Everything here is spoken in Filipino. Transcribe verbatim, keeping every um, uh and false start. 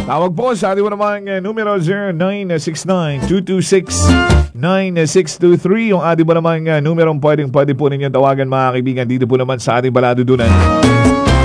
Tawag po sa ating mo namang uh, numero zero nine six nine, two two six, nine six two three. Yung ating mo namang uh, numero pwedeng pwede po ninyong tawagan mga kaibigan dito po naman sa ating baladudunan.